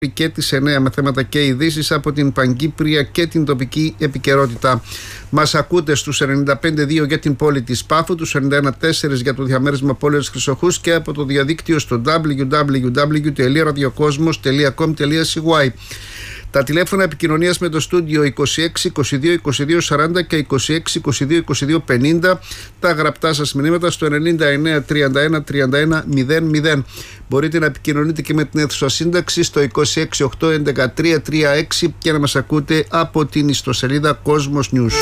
και τις 9 με θέματα και ειδήσεις από την Παγκύπρια και την τοπική επικαιρότητα. Μας ακούτε στους 95.2 για την πόλη της Πάφου, τους 91.4 για το διαμέρισμα πόλεως Χρυσοχούς και από το διαδίκτυο στο www.radiokosmos.com.cy. Τα τηλέφωνα επικοινωνίας με το στούντιο 26 22 22 40 και 26 22 22 50. Τα γραπτά σας μηνύματα στο 99 31 31 00. Μπορείτε να επικοινωνείτε και με την αίθουσα σύνταξη στο 26 8 11 336 και να μας ακούτε από την ιστοσελίδα Cosmos News.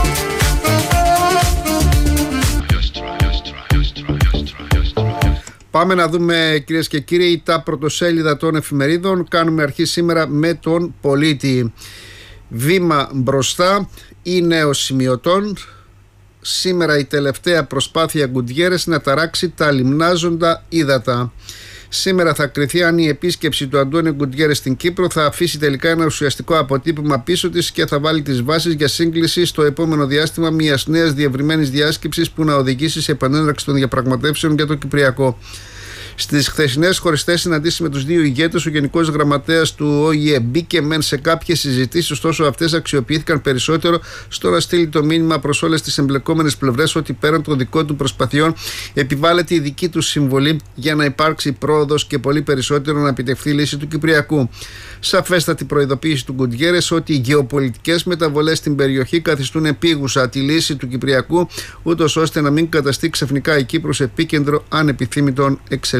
Πάμε να δούμε, κυρίες και κύριοι, τα πρωτοσέλιδα των εφημερίδων. Κάνουμε αρχή σήμερα με τον Πολίτη. Βήμα μπροστά ή νέος σημειωτών. Σήμερα η τελευταία προσπάθεια Γκουτιέρες να ταράξει τα λιμνάζοντα ύδατα. Σήμερα θα κριθεί αν η επίσκεψη του Αντώνιο Γκουτιέρες στην Κύπρο θα αφήσει τελικά ένα ουσιαστικό αποτύπωμα πίσω της και θα βάλει τις βάσεις για σύγκληση στο επόμενο διάστημα μιας νέας διευρυμένης διάσκεψης που να οδηγήσει σε επανέναρξη των διαπραγματεύσεων για το Κυπριακό. Στις χθεσινές χωριστές συναντήσεις με τους δύο ηγέτες, ο Γενικός Γραμματέας του ΟΗΕ μπήκε μεν σε κάποιες συζητήσεις, ωστόσο αυτές αξιοποιήθηκαν περισσότερο στο να στείλει το μήνυμα προς όλες τις εμπλεκόμενες πλευρές ότι πέραν των δικών του προσπαθειών επιβάλλεται η δική του συμβολή για να υπάρξει πρόοδος και πολύ περισσότερο να επιτευχθεί η λύση του Κυπριακού. Σαφέστατη προειδοποίηση του Γκουτιέρες ότι οι γεωπολιτικές μεταβολές στην περιοχή καθιστούν επίγουσα τη λύση του Κυπριακού, ούτως ώστε να μην καταστεί ξαφνικά η Κύπρος επίκεντρο ανεπιθύμητων εξελίξεων.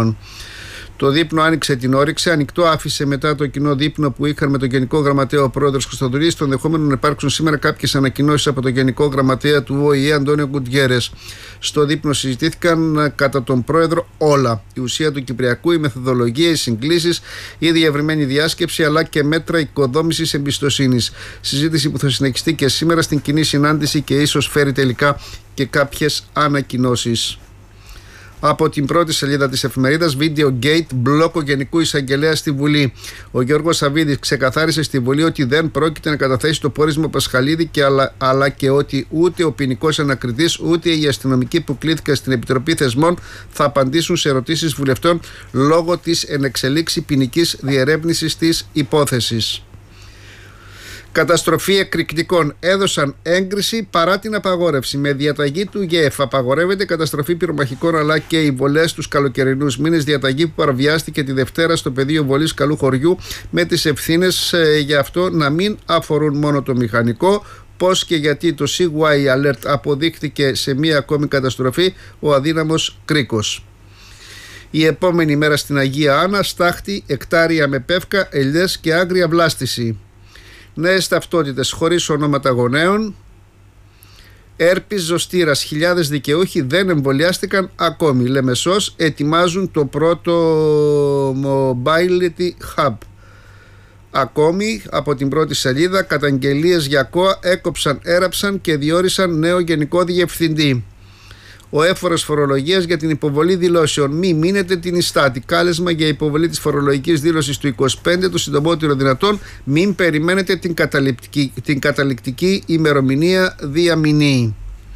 Το δείπνο άνοιξε την όρεξη. Ανοιχτό άφησε μετά το κοινό δείπνο που είχαν με τον Γενικό Γραμματέα ο πρόεδρος Χριστοδουλίδης το ενδεχόμενο να υπάρξουν σήμερα κάποιες ανακοινώσεις από τον Γενικό Γραμματέα του ΟΗΕ Αντώνιο Γκουτιέρες. Στο δείπνο συζητήθηκαν κατά τον πρόεδρο όλα. Η ουσία του Κυπριακού, η μεθοδολογία, οι συγκλήσεις, η διευρυμένη διάσκεψη αλλά και μέτρα οικοδόμησης εμπιστοσύνης. Συζήτηση που θα συνεχιστεί και σήμερα στην κοινή συνάντηση και ίσως φέρει τελικά και κάποιες ανακοινώσεις. Από την πρώτη σελίδα της εφημερίδας, Video Gate, μπλόκο Γενικού Εισαγγελέα στη Βουλή. Ο Γιώργος Σαββίδης ξεκαθάρισε στη Βουλή ότι δεν πρόκειται να καταθέσει το πόρισμα Πασχαλίδη αλλά και ότι ούτε ο ποινικός ανακριτής ούτε οι αστυνομικοί που κλήθηκαν στην Επιτροπή Θεσμών θα απαντήσουν σε ερωτήσεις βουλευτών λόγω της ενεξελίξη ποινικής διερεύνησης της υπόθεσης. Καταστροφή εκρηκτικών. Έδωσαν έγκριση παρά την απαγόρευση. Με διαταγή του ΓΕΦ απαγορεύεται καταστροφή πυρομαχικών αλλά και οι βολές τους καλοκαιρινούς μήνες. Διαταγή που παραβιάστηκε τη Δευτέρα στο πεδίο βολής Καλού Χωριού, με τις ευθύνες για αυτό να μην αφορούν μόνο το μηχανικό. Πώς και γιατί το CY Alert αποδείχθηκε σε μία ακόμη καταστροφή ο αδύναμος κρίκος. Η επόμενη μέρα στην Αγία Άννα, στάχτη, εκτάρια με πεύκα, ελιές και άγρια βλάστηση. Νέες ταυτότητες χωρίς ονόματα γονέων. Έρπης ζωστήρας. Χιλιάδες δικαιούχοι δεν εμβολιάστηκαν ακόμη. Λεμεσός ετοιμάζουν το πρώτο Mobility Hub. Ακόμη από την πρώτη σελίδα, καταγγελίες για ΚΟΑ έραψαν και διόρισαν νέο γενικό διευθυντή. Ο έφορος φορολογίας για την υποβολή δηλώσεων. Μη μείνετε την ιστάτη. Κάλεσμα για υποβολή της φορολογικής δήλωσης του 25 το συντομότερο δυνατόν. Μην περιμένετε την καταληκτική ημερομηνία διαμηνή.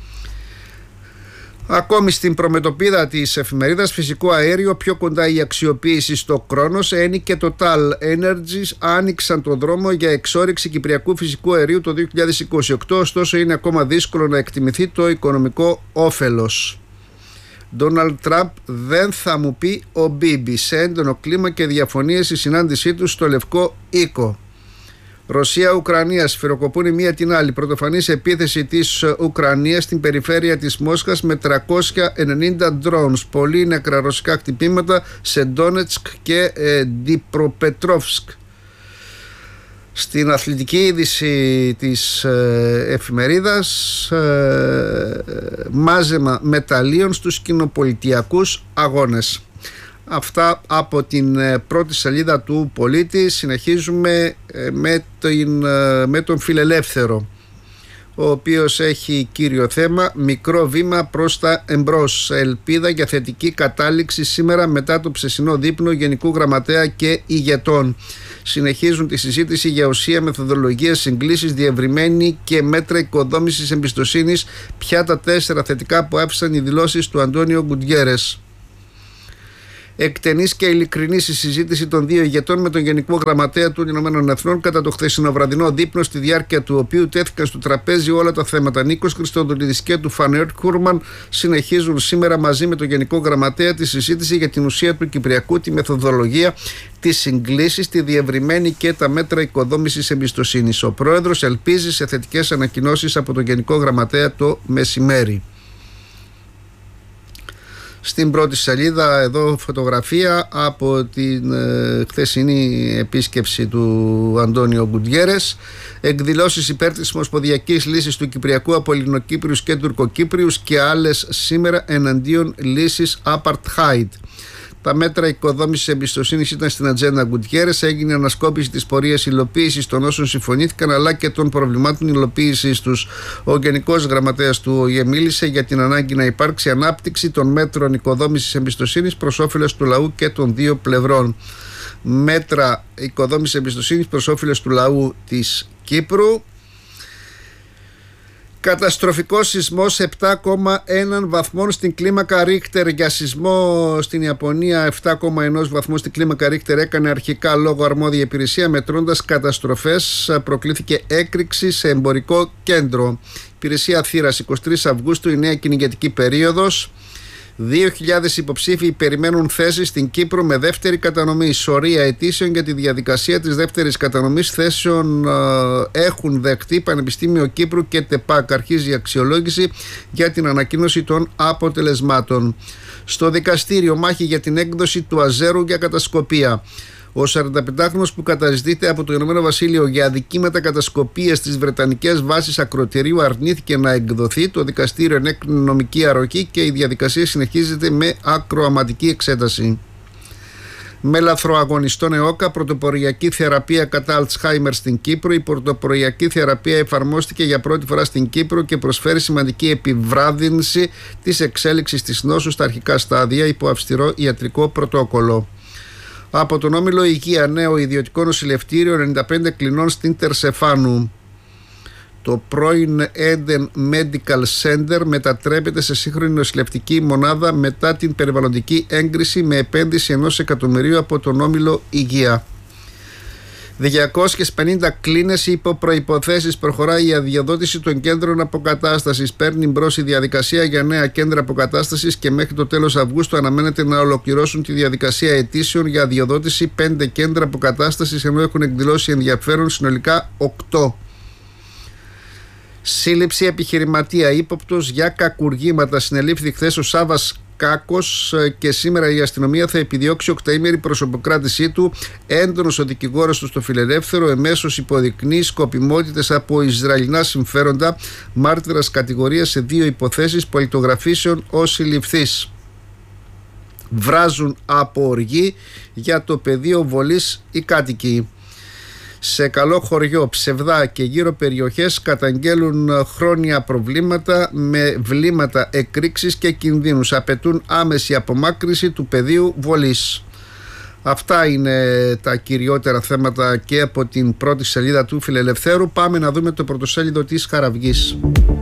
Ακόμη στην προμετωπίδα της εφημερίδας, φυσικό αέριο πιο κοντά η αξιοποίηση στο Κρόνος. Eni και Total Energies άνοιξαν τον δρόμο για εξόρυξη κυπριακού φυσικού αερίου το 2028, ωστόσο είναι ακόμα δύσκολο να εκτιμηθεί το οικονομικό όφελος. Ντόναλντ Τραμπ δεν θα μου πει ο Μπίμπι, σε έντονο κλίμα και διαφωνίες η συνάντησή του στο Λευκό Οίκο. Ρωσία-Ουκρανία σφυροκοπούν η μία την άλλη. Πρωτοφανής επίθεση της Ουκρανίας στην περιφέρεια της Μόσχας με 390 drones. Πολύ νεκρά ρωσικά χτυπήματα σε Ντόνετσκ και Ντιπροπετρόφσκ. Στην αθλητική είδηση της εφημερίδας, μάζεμα μεταλλίων στους κοινοπολιτιακούς αγώνες. Αυτά από την πρώτη σελίδα του Πολίτη. Συνεχίζουμε με τον Φιλελεύθερο, ο οποίος έχει κύριο θέμα μικρό βήμα προς τα εμπρός. Ελπίδα για θετική κατάληξη σήμερα μετά το ψεσινό δείπνο Γενικού Γραμματέα και ηγετών. Συνεχίζουν τη συζήτηση για ουσία, μεθοδολογία, συγκλήσεις, διευρυμένη και μέτρα οικοδόμησης εμπιστοσύνης. Ποια τα 4 θετικά που άφησαν οι δηλώσεις του Αντώνιο Γκουτιέρες. Εκτενής και ειλικρινής η συζήτηση των δύο ηγετών με τον Γενικό Γραμματέα των Ηνωμένων Εθνών κατά το χθεσινοβραδινό δείπνο, στη διάρκεια του οποίου τέθηκαν στο τραπέζι όλα τα θέματα. Νίκος Χριστοδουλίδης και του Φανέρ Κούρμαν συνεχίζουν σήμερα μαζί με τον Γενικό Γραμματέα τη συζήτηση για την ουσία του Κυπριακού, τη μεθοδολογία, τις συγκλήσεις, τη διευρυμένη και τα μέτρα οικοδόμησης εμπιστοσύνης. Ο Πρόεδρος ελπίζει σε θετικές ανακοινώσεις από τον Γενικό Γραμματέα το μεσημέρι. Στην πρώτη σελίδα εδώ φωτογραφία από την χθεσινή επίσκεψη του Αντώνιο Γκουντιέρες. Εκδηλώσεις υπέρ της ομοσπονδιακής λύσης του Κυπριακού από Ελληνοκύπριους και Τουρκοκύπριους και άλλες σήμερα εναντίον λύσης Apartheid. Τα μέτρα οικοδόμησης εμπιστοσύνης ήταν στην ατζέντα Γκουντιέρες. Έγινε ανασκόπηση της πορείας υλοποίησης των όσων συμφωνήθηκαν αλλά και των προβλημάτων υλοποίησης τους. Ο Γενικός Γραμματέας του ΟΗΕ μίλησε για την ανάγκη να υπάρξει ανάπτυξη των μέτρων οικοδόμησης εμπιστοσύνης προς όφελος του λαού και των δύο πλευρών. Μέτρα οικοδόμησης εμπιστοσύνης προς όφελος του λαού της Κύπρου. Καταστροφικός σεισμός 7,1 βαθμών στην κλίμακα Ρίχτερ. Για σεισμό στην Ιαπωνία 7,1 βαθμών στην κλίμακα Ρίχτερ έκανε αρχικά λόγο αρμόδια υπηρεσία, μετρώντας καταστροφές. Προκλήθηκε έκρηξη σε εμπορικό κέντρο. Υπηρεσία Θύρας, 23 Αυγούστου, η νέα κυνηγετική περίοδος. 2.000 υποψήφοι περιμένουν θέσεις στην Κύπρο με δεύτερη κατανομή. Σωρία αιτήσεων για τη διαδικασία της δεύτερης κατανομής θέσεων έχουν δεχτεί Πανεπιστήμιο Κύπρου και ΤΕΠΑΚ. Αρχίζει η αξιολόγηση για την ανακοίνωση των αποτελεσμάτων. Στο δικαστήριο, μάχη για την έκδοση του Αζέρου για κατασκοπία. Ο 45χρονος που καταζητείται από το Ηνωμένο Βασίλειο για αδικήματα κατασκοπίας στις βρετανικές βάσεις ακροτηρίου αρνήθηκε να εκδοθεί. Το δικαστήριο ενέκρινε νομική αρρωγή και η διαδικασία συνεχίζεται με ακροαματική εξέταση. Με λαθροαγωνιστών ΕΟΚΑ, πρωτοποριακή θεραπεία κατά Αλτσχάιμερ στην Κύπρο. Η πρωτοποριακή θεραπεία εφαρμόστηκε για πρώτη φορά στην Κύπρο και προσφέρει σημαντική επιβράδυνση της εξέλιξης της νόσου στα αρχικά στάδια υπό αυστηρό ιατρικό πρωτόκολλο. Από τον Όμιλο Υγεία, νέο ιδιωτικό νοσηλευτήριο 95 κλινών στην Τερσεφάνου. Το πρώην Eden Medical Center μετατρέπεται σε σύγχρονη νοσηλευτική μονάδα μετά την περιβαλλοντική έγκριση με επένδυση 1 εκατομμυρίου από τον Όμιλο Υγεία. 250 κλίνες υπό προϋποθέσεις. Προχωράει η αδειοδότηση των κέντρων αποκατάστασης. Παίρνει μπρος η διαδικασία για νέα κέντρα αποκατάστασης και μέχρι το τέλος Αυγούστου αναμένεται να ολοκληρώσουν τη διαδικασία αιτήσεων για αδειοδότηση 5 κέντρα αποκατάστασης, ενώ έχουν εκδηλώσει ενδιαφέρον συνολικά 8. Σύλληψη επιχειρηματία ύποπτος για κακουργήματα. Συνελήφθη χθες ο Σάββας Κάκος και σήμερα η αστυνομία θα επιδιώξει 8ήμερη προσωποκράτησή του. Έντονος ο δικηγόρος του στο Φιλελεύθερο, εμέσως υποδεικνύει σκοπιμότητες από Ισραηλινά συμφέροντα. Μάρτυρας κατηγορίας σε 2 υποθέσεις πολιτογραφήσεων ως συλληφθής. Βράζουν από οργή για το πεδίο βολής οι κάτοικοι. Σε καλό χωριό, Ψευδά και γύρω περιοχές καταγγέλουν χρόνια προβλήματα με βλήματα, εκρήξεις και κινδύνους. Απαιτούν άμεση απομάκρυνση του πεδίου βολής. Αυτά είναι τα κυριότερα θέματα και από την πρώτη σελίδα του Φιλελευθέρου. Πάμε να δούμε το πρωτοσέλιδο της Χαραυγής.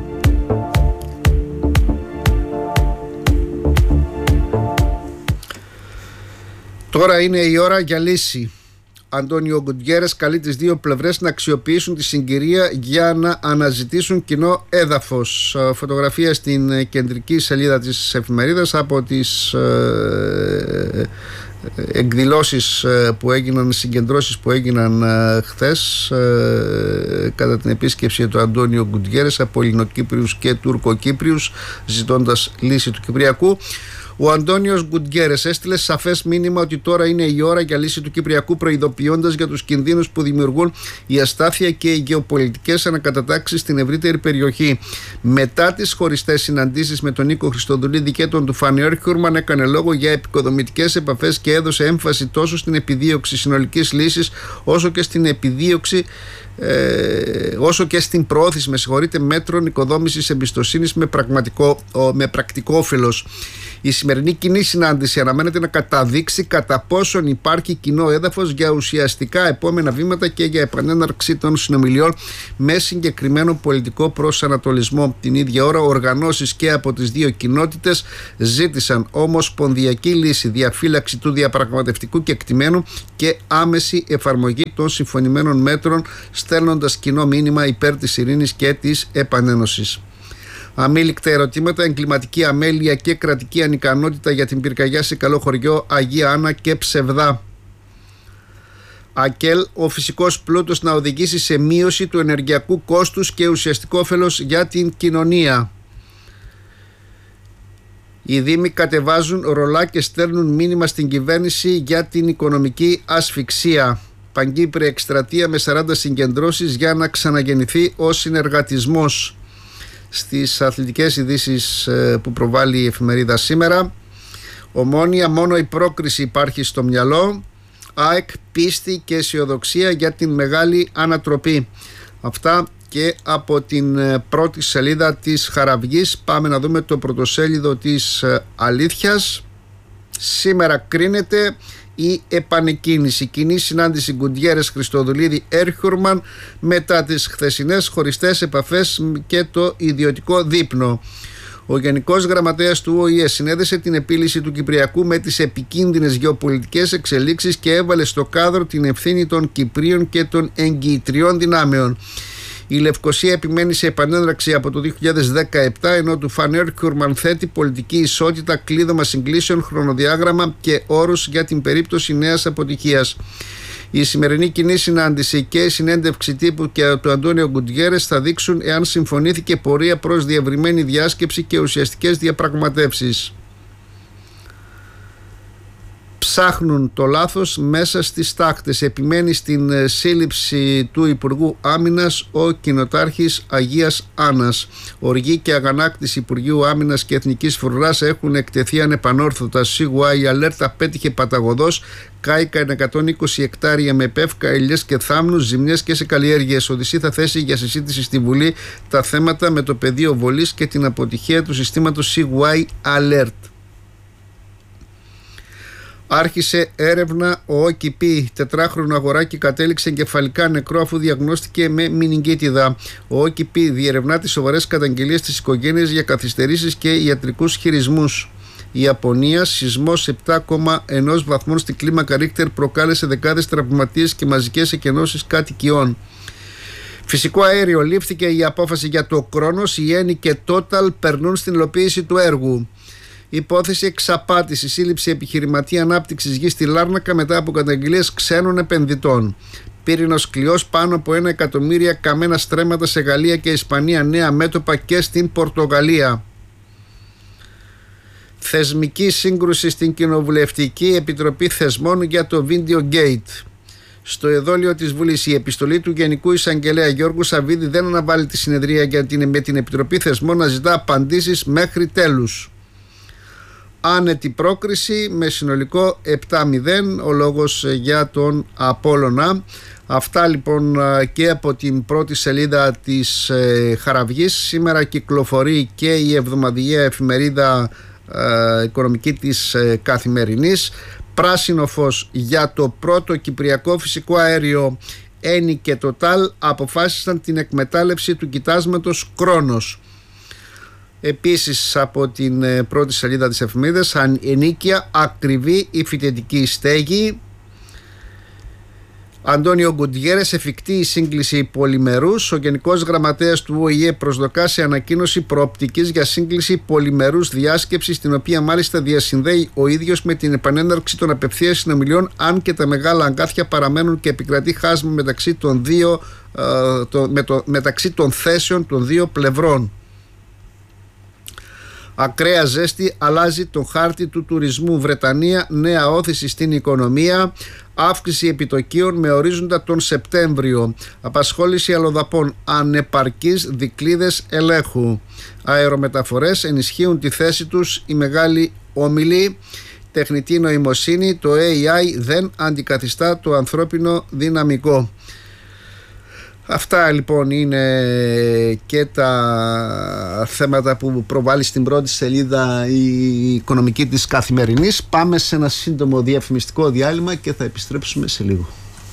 Τώρα είναι η ώρα για λύση. Αντώνιο Γκουντιέρες καλεί τις δύο πλευρές να αξιοποιήσουν τη συγκυρία για να αναζητήσουν κοινό έδαφος. Φωτογραφία στην κεντρική σελίδα της εφημερίδας από τις εκδηλώσεις που έγιναν, συγκεντρώσεις που έγιναν χθες κατά την επίσκεψη του Αντώνιο Γκουντιέρες από Ελληνοκύπριους και Τουρκοκύπριους ζητώντας λύση του Κυπριακού. Ο Αντώνιος Γκουντιέρες έστειλε σαφές μήνυμα ότι τώρα είναι η ώρα για λύση του Κυπριακού, προειδοποιώντας για τους κινδύνους που δημιουργούν η αστάθεια και οι γεωπολιτικές ανακατατάξεις στην ευρύτερη περιοχή. Μετά τις χωριστές συναντήσεις με τον Νίκο Χριστοδουλίδη και τον Τουφάνιο Κούρμαν, έκανε λόγο για επικοδομητικές επαφές και έδωσε έμφαση τόσο στην επιδίωξη συνολικής λύσης όσο και στην επιδίωξη όσο και στην προώθηση μέτρων οικοδόμησης εμπιστοσύνης με πρακτικό όφελος. Η σημερινή κοινή συνάντηση αναμένεται να καταδείξει κατά πόσον υπάρχει κοινό έδαφος για ουσιαστικά επόμενα βήματα και για επανέναρξη των συνομιλιών με συγκεκριμένο πολιτικό προσανατολισμό. Την ίδια ώρα, οργανώσεις και από τις δύο κοινότητες ζήτησαν ομοσπονδιακή λύση, διαφύλαξη του διαπραγματευτικού κεκτημένου και άμεση εφαρμογή των συμφωνημένων μέτρων, στέλνοντας κοινό μήνυμα υπέρ της ειρήνης και της επανένωσης. Αμήλικτα ερωτήματα, εγκληματική αμέλεια και κρατική ανικανότητα για την πυρκαγιά σε καλό χωριό Αγία Άννα και Ψευδά. ΑΚΕΛ, ο φυσικός πλούτος να οδηγήσει σε μείωση του ενεργειακού κόστους και ουσιαστικό όφελος για την κοινωνία. Οι Δήμοι κατεβάζουν ρολά και στέλνουν μήνυμα στην κυβέρνηση για την οικονομική ασφυξία. Παγκύπρια εκστρατεία με 40 συγκεντρώσεις για να ξαναγεννηθεί ο συνεργατισμός. Στις αθλητικές ειδήσεις που προβάλλει η εφημερίδα σήμερα, Ομόνοια, μόνο η πρόκριση υπάρχει στο μυαλό. ΑΕΚ, πίστη και αισιοδοξία για την μεγάλη ανατροπή. Αυτά και από την πρώτη σελίδα της Χαραυγής. Πάμε να δούμε το πρωτοσέλιδο της Αλήθειας. Σήμερα κρίνεται η επανεκκίνηση. Κοινή συνάντηση Γκουντιέρες, Χριστοδουλίδη, Έρχουρμαν μετά τις χθεσινές χωριστές επαφές και το ιδιωτικό δείπνο. Ο Γενικός Γραμματέας του ΟΗΕ συνέδεσε την επίλυση του Κυπριακού με τις επικίνδυνες γεωπολιτικές εξελίξεις και έβαλε στο κάδρο την ευθύνη των Κυπρίων και των εγγυητριών δυνάμεων. Η Λευκοσία επιμένει σε επανέναρξη από το 2017, ενώ του Φαν Έρχουρμαν θέτει πολιτική ισότητα, κλείδωμα συγκλήσεων, χρονοδιάγραμμα και όρους για την περίπτωση νέας αποτυχίας. Η σημερινή κοινή συνάντηση και η συνέντευξη τύπου και του Αντώνιο Γκουντιέρες θα δείξουν εάν συμφωνήθηκε πορεία προς διευρυμένη διάσκεψη και ουσιαστικές διαπραγματεύσεις. Ψάχνουν το λάθος μέσα στις τάχτες. Επιμένει στην σύλληψη του Υπουργού Άμυνας ο κοινοτάρχης Αγίας Άννας. Οργή και αγανάκτηση Υπουργείου Άμυνας και Εθνικής Φρουράς έχουν εκτεθεί ανεπανόρθωτα. CY Alert απέτυχε παταγωδός. Κάηκαν 120 εκτάρια με πεύκα, ελιές και θάμνους, ζημιές και σε καλλιέργειες. Ο ΔΣ θα θέσει για συζήτηση στη Βουλή τα θέματα με το πεδίο βολής και την αποτυχία του συστήματος CY Alert. Άρχισε έρευνα ο ΟΚΙΠ. Τετράχρονο αγοράκι κατέληξε εγκεφαλικά νεκρό αφού διαγνώστηκε με μηνυγκίτιδα. Ο ΟΚΙΠ διερευνά τις σοβαρές καταγγελίες της οικογένειας για καθυστερήσεις και ιατρικούς χειρισμούς. Η Ιαπωνία, σεισμός 7,1 βαθμών στην κλίμακα Ρίχτερ προκάλεσε δεκάδες τραυματίες και μαζικές εκενώσεις κατοικιών. Φυσικό αέριο, λήφθηκε η απόφαση για το Κρόνος. Η Eni και Total περνούν στην υλοποίηση του έργου. Υπόθεση εξαπάτηση, σύλληψη επιχειρηματία ανάπτυξης γης στη Λάρνακα μετά από καταγγελίες ξένων επενδυτών. Πύρινος κλειός, πάνω από 1 εκατομμύρια καμένα στρέμματα σε Γαλλία και Ισπανία, νέα μέτωπα και στην Πορτογαλία. Θεσμική σύγκρουση στην Κοινοβουλευτική Επιτροπή Θεσμών για το Video Gate. Στο εδόλιο της Βουλής, η επιστολή του Γενικού Εισαγγελέα Γιώργου Σαββίδη δεν αναβάλει τη συνεδρία με την Επιτροπή Θεσμών να ζητά απαντήσεις μέχρι τέλους. Άνετη πρόκριση με συνολικό 7-0, ο λόγος για τον Απόλλωνα. Αυτά λοιπόν και από την πρώτη σελίδα της Χαραυγής. Σήμερα κυκλοφορεί και η εβδομαδιαία εφημερίδα οικονομική της Καθημερινής. Πράσινο φως για το πρώτο κυπριακό φυσικό αέριο. Eni και Total αποφάσισαν την εκμετάλλευση του κοιτάσματος Κρόνος. Επίσης από την πρώτη σελίδα της εφημερίδας, ενίκεια ακριβή η φοιτητική στέγη. Αντώνιο Γκουντιέρες, εφικτή η σύγκληση πολυμερούς. Ο Γενικός Γραμματέας του ΟΗΕ προσδοκά σε ανακοίνωση προοπτικής για σύγκληση πολυμερούς διάσκεψης, την οποία μάλιστα διασυνδέει ο ίδιος με την επανέναρξη των απευθείας συνομιλιών, αν και τα μεγάλα αγκάθια παραμένουν και επικρατεί χάσμα μεταξύ των θέσεων των δύο πλευρών. Ακραία ζέστη αλλάζει το χάρτη του τουρισμού. Βρετανία, νέα όθηση στην οικονομία. Αύξηση επιτοκίων με ορίζοντα τον Σεπτέμβριο. Απασχόληση αλλοδαπών. Ανεπαρκείς δικλείδες ελέγχου. Αερομεταφορές ενισχύουν τη θέση τους οι μεγάλοι όμιλοι. Τεχνητή νοημοσύνη, το AI δεν αντικαθιστά το ανθρώπινο δυναμικό. Αυτά λοιπόν είναι και τα θέματα που προβάλλει στην πρώτη σελίδα η Οικονομική της Καθημερινής. Πάμε σε ένα σύντομο διαφημιστικό διάλειμμα και θα επιστρέψουμε σε λίγο.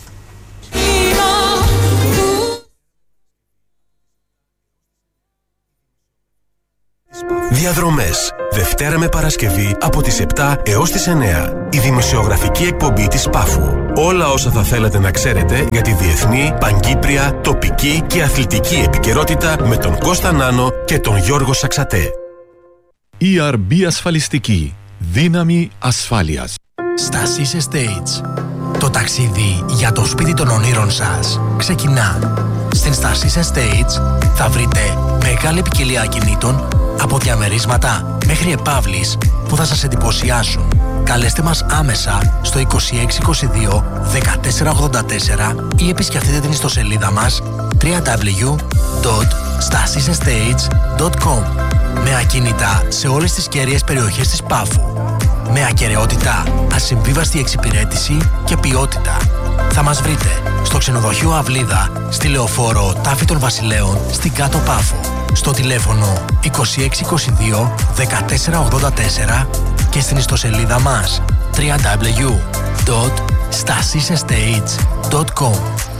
Διαδρομές. Δευτέρα με Παρασκευή από τις 7 έως τις 9. Η δημοσιογραφική εκπομπή της Πάφου. Όλα όσα θα θέλατε να ξέρετε για τη διεθνή, παγκύπρια, τοπική και αθλητική επικαιρότητα με τον Κώστα Νάνο και τον Γιώργο Σαξατέ. ERB Ασφαλιστική. Δύναμη ασφάλειας. Stasis Estates. Το ταξίδι για το σπίτι των ονείρων σας ξεκινά. Στην Stasis Estates θα βρείτε μεγάλη ποικιλία ακινήτων από διαμερίσματα μέχρι επαύλεις που θα σας εντυπωσιάσουν. Καλέστε μας άμεσα στο 2622 1484 ή επισκεφτείτε την ιστοσελίδα μας www.stasisestates.com. Με ακίνητα σε όλες τις κέρυες περιοχές της Πάφου. Με ακεραιότητα, ασυμβίβαστη εξυπηρέτηση και ποιότητα. Θα μας βρείτε στο ξενοδοχείο Αυλίδα, στη Λεωφόρο Τάφη των Βασιλέων, στην Κάτω Πάφο. Στο τηλέφωνο 2622 1484 και στην ιστοσελίδα μας www.stasisestates.com.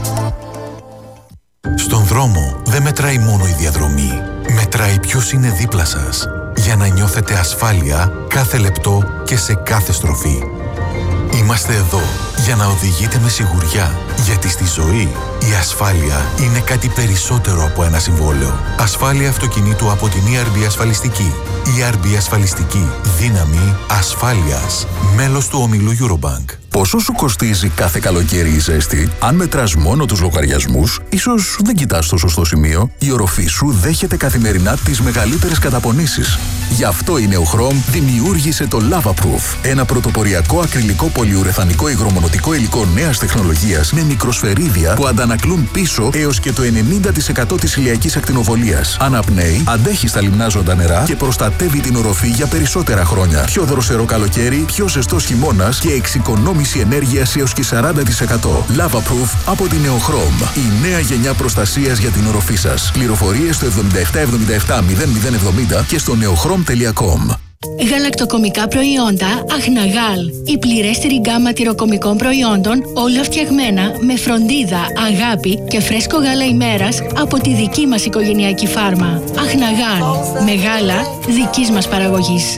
Στον δρόμο δεν μετράει μόνο η διαδρομή. Μετράει ποιος είναι δίπλα σας, για να νιώθετε ασφάλεια κάθε λεπτό και σε κάθε στροφή. Είμαστε εδώ για να οδηγείτε με σιγουριά, γιατί στη ζωή η ασφάλεια είναι κάτι περισσότερο από ένα συμβόλαιο. Ασφάλεια αυτοκινήτου από την ERB Ασφαλιστική. ERB Ασφαλιστική. Δύναμη ασφάλειας. Μέλος του ομίλου Eurobank. Πόσο σου κοστίζει κάθε καλοκαίρι η ζέστη? Αν μετράς μόνο τους λογαριασμούς, ίσως δεν κοιτάς το σωστό σημείο. Η οροφή σου δέχεται καθημερινά τις μεγαλύτερες καταπονήσεις. Γι' αυτό η Neochrom δημιούργησε το Lavaproof, ένα πρωτοποριακό ακριλικό πολυουρεθανικό υγρομονωτικό υλικό νέας τεχνολογίας με μικροσφαιρίδια που αντανακλούν πίσω έως και το 90% της ηλιακής ακτινοβολίας. Αναπνέει, αντέχει στα λιμνάζοντα νερά και προστατεύει την οροφή για περισσότερα χρόνια. Πιο δροσερό καλοκαίρι, πιο ζεστός χειμώνας και εξοικονόμηση ενέργειας έως και 40%. Lavaproof από την Neochrom. Η νέα γενιά προστασίας για την οροφή σας. Πληροφορίες στο 7777 0070 και στο neochrom.com. Γαλακτοκομικά προϊόντα Αχναγάλ. Η πληρέστερη γκάμα τυροκομικών προϊόντων, όλα φτιαγμένα με φροντίδα, αγάπη και φρέσκο γάλα ημέρας από τη δική μας οικογενειακή φάρμα. Αχναγάλ. Με γάλα δικής μας παραγωγής.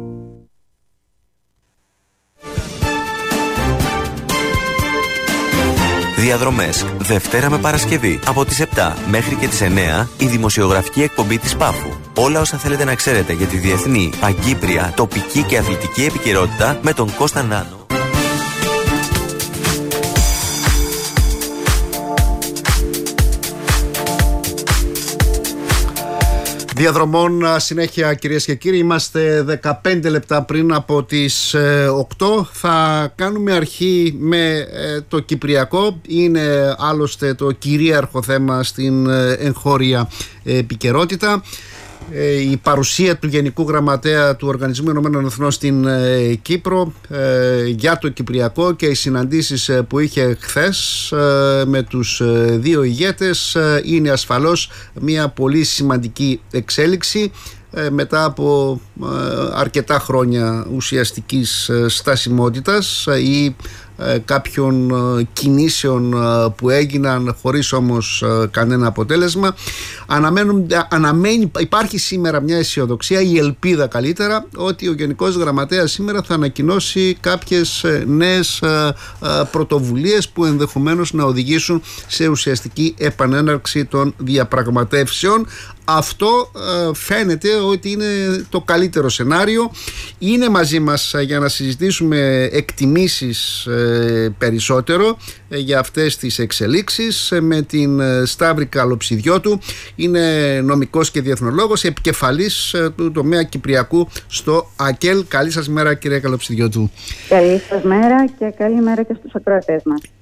Διαδρομές. Δευτέρα με Παρασκευή από τις 7 μέχρι και τις 9 η δημοσιογραφική εκπομπή της Πάφου. Όλα όσα θέλετε να ξέρετε για τη διεθνή, παγκύπρια, τοπική και αθλητική επικαιρότητα με τον Κώστα Νάνο. Διαδρομών συνέχεια, κυρίες και κύριοι. Είμαστε 15 λεπτά πριν από τις 8. Θα κάνουμε αρχή με το Κυπριακό. Είναι άλλωστε το κυρίαρχο θέμα στην εγχώρια επικαιρότητα. Η παρουσία του Γενικού Γραμματέα του Οργανισμού Ηνωμένων Εθνών στην Κύπρο για το Κυπριακό και οι συναντήσεις που είχε χθες με τους δύο ηγέτες είναι ασφαλώς μια πολύ σημαντική εξέλιξη μετά από αρκετά χρόνια ουσιαστικής στασιμότητας ή κάποιων κινήσεων που έγιναν χωρίς όμως κανένα αποτέλεσμα. Υπάρχει σήμερα μια αισιοδοξία, η ελπίδα καλύτερα, ότι ο Γενικός Γραμματέας σήμερα θα ανακοινώσει κάποιες νέες πρωτοβουλίες που ενδεχομένως να οδηγήσουν σε ουσιαστική επανέναρξη των διαπραγματεύσεων. Αυτό φαίνεται ότι είναι το καλύτερο σενάριο. Είναι μαζί μας για να συζητήσουμε εκτιμήσεις περισσότερο για αυτές τις εξελίξεις με την Σταύρη Καλοψιδιώτου. Είναι νομικός και διεθνολόγος, επικεφαλής του τομέα Κυπριακού στο ΑΚΕΛ. Καλή σας μέρα, κυρία Καλοψιδιώτου. Καλή σας μέρα και καλή μέρα και στους ακροατές μας.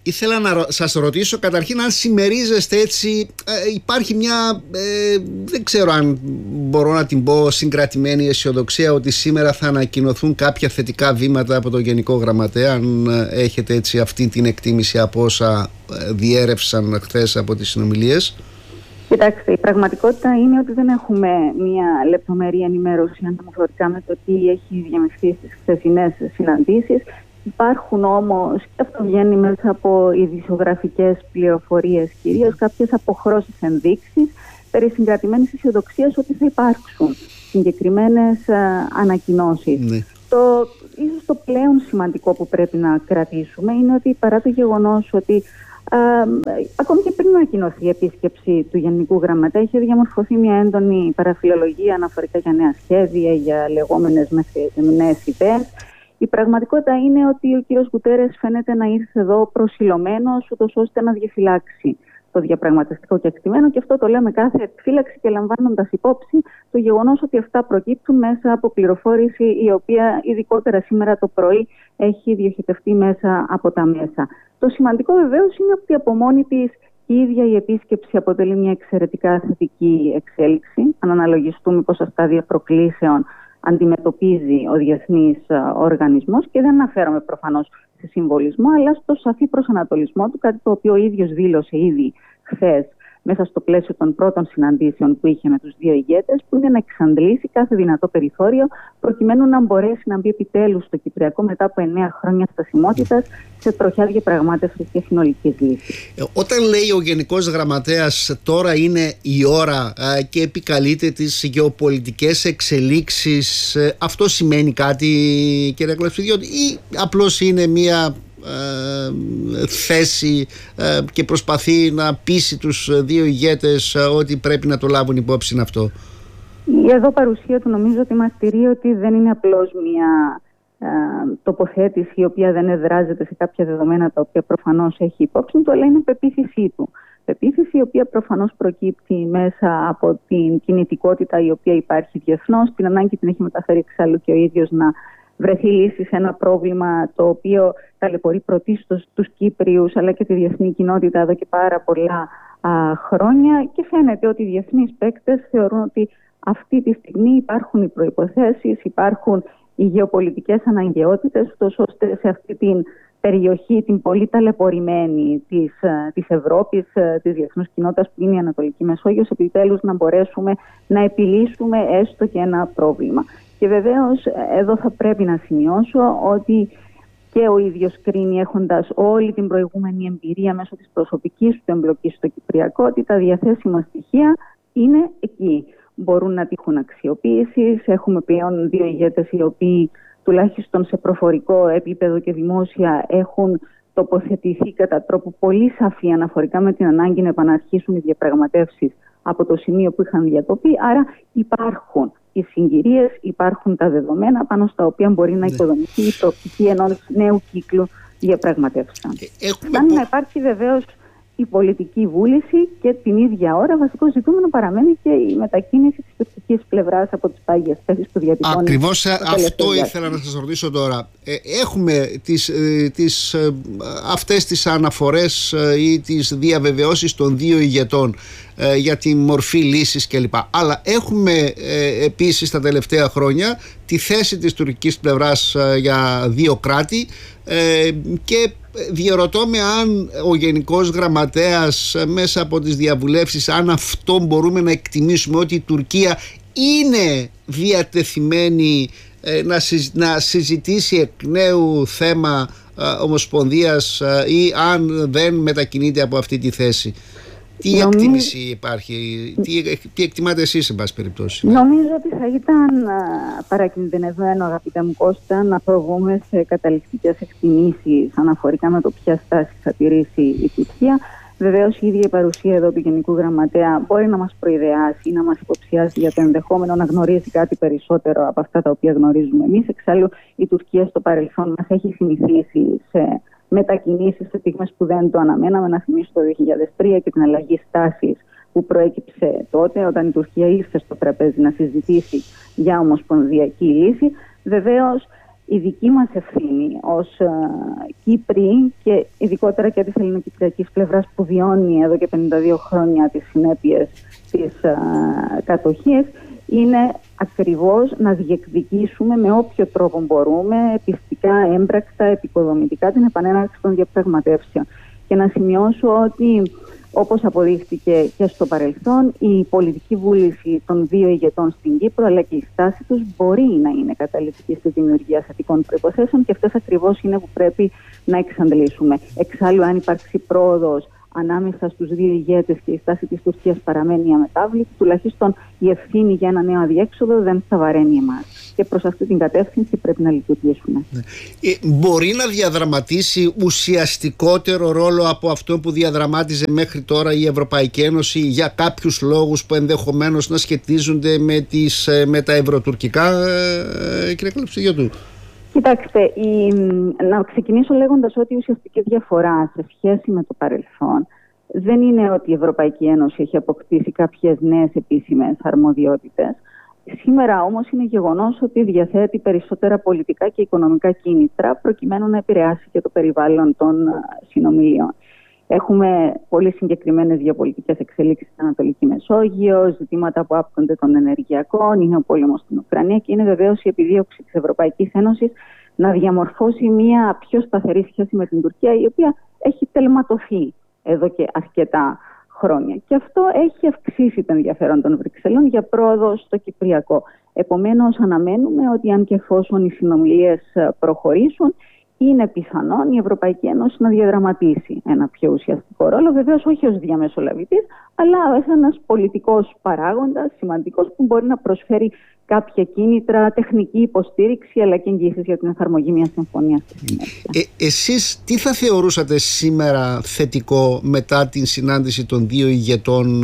Ήθελα να σας ρωτήσω καταρχήν αν συμμερίζεστε έτσι, υπάρχει μια, δεν ξέρω αν μπορώ να την πω, συγκρατημένη αισιοδοξία ότι σήμερα θα ανακοινωθούν κάποια θετικά βήματα από τον Γενικό Γραμματέα, αν έχετε έτσι αυτή την εκτίμηση από όσα διέρευσαν χθες από τις συνομιλίες. Κοιτάξτε, η πραγματικότητα είναι ότι δεν έχουμε μια λεπτομερή ενημέρωση αναφορικά με το τι έχει διαμειφθεί στις χθεσινές συναντήσεις. Υπάρχουν όμως, και αυτό βγαίνει μέσα από ειδησιογραφικές πληροφορίες κυρίως, κάποιες αποχρώσεις ενδείξεις περί συγκρατημένης αισιοδοξίας ότι θα υπάρξουν συγκεκριμένες ανακοινώσεις. Ναι. Ίσως το πλέον σημαντικό που πρέπει να κρατήσουμε είναι ότι παρά το γεγονός ότι ακόμη και πριν ανακοινωθεί η επίσκεψη του Γενικού Γραμματέα, είχε διαμορφωθεί μια έντονη παραφιλολογία αναφορικά για νέα σχέδια, για λεγόμενες νέες ιδέες. Η πραγματικότητα είναι ότι ο κ. Γκουτέρες φαίνεται να ήρθε εδώ προσιλωμένος, ούτως ώστε να διαφυλάξει το διαπραγματευτικό κεκτημένο, και αυτό το λέω με κάθε επιφύλαξη και λαμβάνοντας υπόψη το γεγονός ότι αυτά προκύπτουν μέσα από πληροφόρηση η οποία ειδικότερα σήμερα το πρωί έχει διοχετευτεί μέσα από τα μέσα. Το σημαντικό βεβαίως είναι ότι από μόνη της η ίδια η επίσκεψη αποτελεί μια εξαιρετικά θετική εξέλιξη. Αν αναλογιστούμε πόσα στάδια προκλήσεων αντιμετωπίζει ο διεθνής οργανισμός, και δεν αναφέρομαι προφανώς σε συμβολισμό, αλλά στο σαφή προσανατολισμό του, κάτι το οποίο ο ίδιος δήλωσε ήδη χθες μέσα στο πλαίσιο των πρώτων συναντήσεων που είχε με τους δύο ηγέτες, που είναι να εξαντλήσει κάθε δυνατό περιθώριο προκειμένου να μπορέσει να μπει επιτέλους στο Κυπριακό μετά από 9 χρόνια στασιμότητας σε τροχιά διαπραγμάτευσης και συνολικής λύσης. Όταν λέει ο Γενικός Γραμματέας τώρα είναι η ώρα και επικαλείται τις γεωπολιτικές εξελίξεις, αυτό σημαίνει κάτι, κύριε Κλαυσιδιώτη, ή απλώς είναι μια θέση και προσπαθεί να πείσει τους δύο ηγέτες ότι πρέπει να το λάβουν υπόψη αυτό? Η εδώ παρουσία του νομίζω ότι μας τηρεί ότι δεν είναι απλώς μια τοποθέτηση η οποία δεν εδράζεται σε κάποια δεδομένα τα οποία προφανώς έχει υπόψη του, αλλά είναι πεποίθησή του. Πεποίθηση η οποία προφανώς προκύπτει μέσα από την κινητικότητα η οποία υπάρχει διεθνώς, την ανάγκη την έχει μεταφέρει εξάλλου και ο ίδιος να βρεθεί λύση σε ένα πρόβλημα το οποίο ταλαιπωρεί πρωτίστως τους Κύπριους αλλά και τη διεθνή κοινότητα εδώ και πάρα πολλά χρόνια, και φαίνεται ότι οι διεθνείς παίκτες θεωρούν ότι αυτή τη στιγμή υπάρχουν οι προϋποθέσεις, υπάρχουν οι γεωπολιτικές αναγκαιότητες, ώστε σε αυτή την περιοχή, την πολύ ταλαιπωρημένη της Ευρώπης, της διεθνούς κοινότητας που είναι η Ανατολική Μεσόγειος, επιτέλους να μπορέσουμε να επιλύσουμε έστω και ένα πρόβλημα. Και βεβαίως εδώ θα πρέπει να σημειώσω ότι και ο ίδιος κρίνει, έχοντας όλη την προηγούμενη εμπειρία μέσω της προσωπικής του εμπλοκής στο Κυπριακό, ότι τα διαθέσιμα στοιχεία είναι εκεί. Μπορούν να τύχουν αξιοποίησης. Έχουμε πλέον δύο ηγέτες οι οποίοι τουλάχιστον σε προφορικό επίπεδο και δημόσια έχουν τοποθετηθεί κατά τρόπο πολύ σαφή αναφορικά με την ανάγκη να επαναρχίσουν οι διαπραγματεύσεις από το σημείο που είχαν διακοπεί. Άρα υπάρχουν οι συγκυρίες, υπάρχουν τα δεδομένα πάνω στα οποία μπορεί να οικοδομηθεί η προοπτική ενός νέου κύκλου διαπραγματεύσεων. Φτάνει να υπάρχει βεβαίως η πολιτική βούληση, και την ίδια ώρα βασικό ζητούμενο παραμένει και η μετακίνηση της τουρκικής πλευράς από τις πάγιες θέσεις που διατυπώνει. Ακριβώς αυτό ήθελα να σας ρωτήσω τώρα. Έχουμε αυτές τις αναφορές ή τις διαβεβαιώσεις των δύο ηγετών για τη μορφή λύσης κλπ. Αλλά έχουμε επίσης τα τελευταία χρόνια τη θέση της τουρκικής πλευράς για δύο κράτη, και διαρωτώ με αν ο Γενικός Γραμματέας μέσα από τις διαβουλεύσεις, αν αυτό μπορούμε να εκτιμήσουμε, ότι η Τουρκία είναι διατεθειμένη να συζητήσει εκ νέου θέμα ομοσπονδίας, ή αν δεν μετακινείται από αυτή τη θέση. Τι εκτίμηση υπάρχει, τι εκτιμάτε εσείς, εν πάση περιπτώσει? Νομίζω ότι θα ήταν παρακινδυνευμένο, αγαπητέ μου Κώστα, να προβούμε σε καταληκτικές εκτιμήσεις αναφορικά με το ποια στάση θα τηρήσει η Τουρκία. Βεβαίως η ίδια η παρουσία εδώ του Γενικού Γραμματέα μπορεί να μας προειδεάσει ή να μας υποψιάσει για το ενδεχόμενο να γνωρίζει κάτι περισσότερο από αυτά τα οποία γνωρίζουμε εμείς. Εξάλλου η Τουρκία στο παρελθόν μας έχει συνηθίσει σε μετακινήσεις σε στιγμές που δεν το αναμέναμε. Να θυμίσω το 2003 και την αλλαγή στάσης που προέκυψε τότε, όταν η Τουρκία ήρθε στο τραπέζι να συζητήσει για ομοσπονδιακή λύση. Βεβαίως η δική μας ευθύνη ως Κύπροι και ειδικότερα και της ελληνοκυπριακής πλευράς που βιώνει εδώ και 52 χρόνια τις συνέπειες της κατοχής είναι ακριβώς να διεκδικήσουμε με όποιο τρόπο μπορούμε, πιστικά, έμπρακτα, επικοδομητικά, την επανέναρξη των διαπραγματεύσεων. Και να σημειώσω ότι, όπως αποδείχθηκε και στο παρελθόν, η πολιτική βούληση των δύο ηγετών στην Κύπρο αλλά και η στάση τους μπορεί να είναι καταλυτική στη δημιουργία θετικών προϋποθέσεων και αυτές ακριβώς είναι που πρέπει να εξαντλήσουμε. Εξάλλου, αν υπάρξει πρόοδος ανάμεσα στους δύο ηγέτες και η στάση της Τουρκίας παραμένει αμετάβλητη, τουλάχιστον η ευθύνη για ένα νέο αδιέξοδο δεν θα βαραίνει εμάς. Και προς αυτή την κατεύθυνση πρέπει να λειτουργήσουμε. Μπορεί να διαδραματίσει ουσιαστικότερο ρόλο από αυτό που διαδραμάτιζε μέχρι τώρα η Ευρωπαϊκή Ένωση για κάποιους λόγους που ενδεχομένως να σχετίζονται με τα ευρωτουρκικά, κύριε Καλαψηγιώτου? Κοιτάξτε, να ξεκινήσω λέγοντας ότι η ουσιαστική διαφορά σε σχέση με το παρελθόν δεν είναι ότι η Ευρωπαϊκή Ένωση έχει αποκτήσει κάποιες νέες επίσημες αρμοδιότητες. Σήμερα όμως είναι γεγονός ότι διαθέτει περισσότερα πολιτικά και οικονομικά κίνητρα προκειμένου να επηρεάσει και το περιβάλλον των συνομιλίων. Έχουμε πολύ συγκεκριμένες γεωπολιτικές εξελίξεις στην Ανατολική Μεσόγειο, ζητήματα που άπτονται των ενεργειακών, είναι ο πόλεμος στην Ουκρανία και είναι βεβαίως η επιδίωξη της Ευρωπαϊκής Ένωσης να διαμορφώσει μια πιο σταθερή σχέση με την Τουρκία, η οποία έχει τελματωθεί εδώ και αρκετά χρόνια. Και αυτό έχει αυξήσει το ενδιαφέρον των Βρυξελών για πρόοδο στο Κυπριακό. Επομένως, αναμένουμε ότι αν και εφόσον οι συνομιλίες προχωρήσουν, είναι πιθανόν η Ευρωπαϊκή Ένωση να διαδραματίσει ένα πιο ουσιαστικό ρόλο, βεβαίως όχι ως διαμεσολαβητής, αλλά ως ένας πολιτικός παράγοντας σημαντικός που μπορεί να προσφέρει κάποια κίνητρα, τεχνική υποστήριξη αλλά και εγγύησεις για την εφαρμογή μιας συμφωνίας. Εσείς τι θα θεωρούσατε σήμερα θετικό μετά την συνάντηση των δύο ηγετών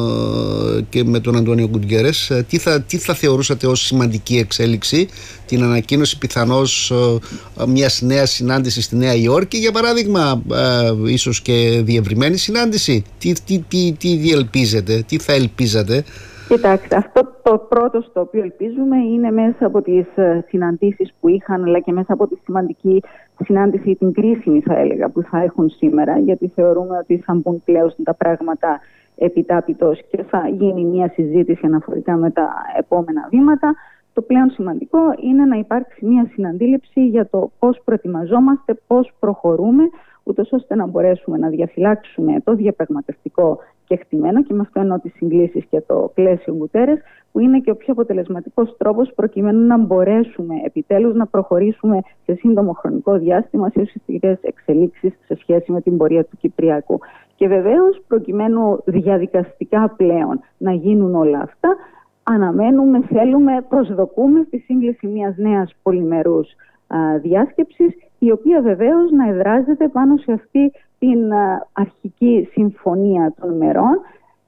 και με τον Αντώνιο Γκουτιέρες? Τι θα θεωρούσατε ως σημαντική εξέλιξη? Την ανακοίνωση πιθανώς μιας νέας συνάντησης στη Νέα Υόρκη, για παράδειγμα, ίσως και διευρυμένη συνάντηση? Τι διελπίζετε, τι θα ελπίζατε? Κοιτάξτε, αυτό το πρώτο στο οποίο ελπίζουμε είναι μέσα από τις συναντήσεις που είχαν, αλλά και μέσα από τη σημαντική συνάντηση, την κρίσιμη θα έλεγα, που θα έχουν σήμερα, γιατί θεωρούμε ότι θα μπουν πλέον τα πράγματα επιτάπητος και θα γίνει μια συζήτηση αναφορικά με τα επόμενα βήματα. Το πλέον σημαντικό είναι να υπάρξει μια συναντήληψη για το πώς προετοιμαζόμαστε, πώς προχωρούμε, ούτως ώστε να μπορέσουμε να διαφυλάξουμε το διαπραγματευτικό κεκτημένο, και με αυτό εννοώ τις συγκλήσεις και το πλαίσιο Γκουτιέρες, που είναι και ο πιο αποτελεσματικός τρόπος προκειμένου να μπορέσουμε επιτέλους να προχωρήσουμε σε σύντομο χρονικό διάστημα σε ουσιαστικές εξελίξεις σε σχέση με την πορεία του Κυπριακού. Και βεβαίως, προκειμένου διαδικαστικά πλέον να γίνουν όλα αυτά, αναμένουμε, θέλουμε, προσδοκούμε στη σύγκληση μιας νέας πολυμερούς διάσκεψης, η οποία βεβαίως να εδράζεται πάνω σε αυτή την αρχική συμφωνία των μερών,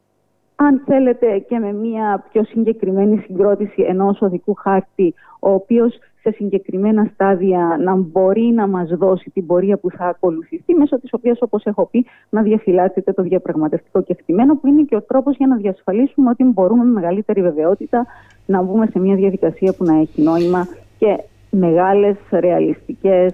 αν θέλετε και με μια πιο συγκεκριμένη συγκρότηση ενός οδικού χάρτη, ο οποίος σε συγκεκριμένα στάδια να μπορεί να μας δώσει την πορεία που θα ακολουθηθεί, μέσω της οποίας, όπως έχω πει, να διαφυλάσσεται το διαπραγματευτικό κεκτημένο, που είναι και ο τρόπος για να διασφαλίσουμε ότι μπορούμε με μεγαλύτερη βεβαιότητα να μπούμε σε μια διαδικασία που να έχει νόημα και μεγάλες ρεαλιστικές,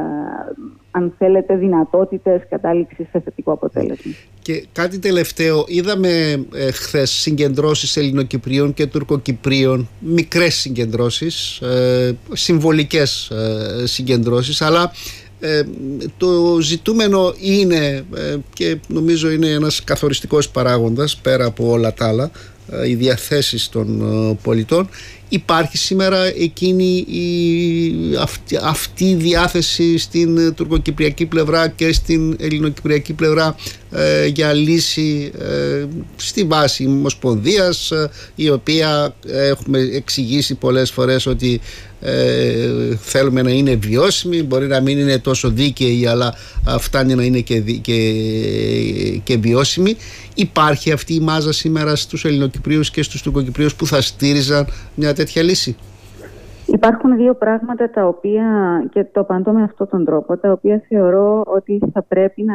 αν θέλετε, δυνατότητες κατάληξης σε θετικό αποτέλεσμα. Και κάτι τελευταίο, είδαμε χθες συγκεντρώσεις Ελληνοκυπρίων και Τουρκοκυπρίων, μικρές συγκεντρώσεις, συμβολικές συγκεντρώσεις, αλλά το ζητούμενο είναι, και νομίζω είναι ένας καθοριστικός παράγοντας πέρα από όλα τα άλλα, οι διαθέσεις των πολιτών. Υπάρχει σήμερα εκείνη αυτή η διάθεση στην τουρκοκυπριακή πλευρά και στην ελληνοκυπριακή πλευρά για λύση στη βάση ομοσπονδίας, η οποία έχουμε εξηγήσει πολλές φορές ότι θέλουμε να είναι βιώσιμη, μπορεί να μην είναι τόσο δίκαιη, αλλά φτάνει να είναι και βιώσιμη. Υπάρχει αυτή η μάζα σήμερα στους Ελληνοκυπρίους και στους Τουρκοκυπρίους που θα στήριζαν μια τέτοια λύση? Υπάρχουν δύο πράγματα τα οποία, και το απαντώ με αυτόν τον τρόπο, τα οποία θεωρώ ότι θα πρέπει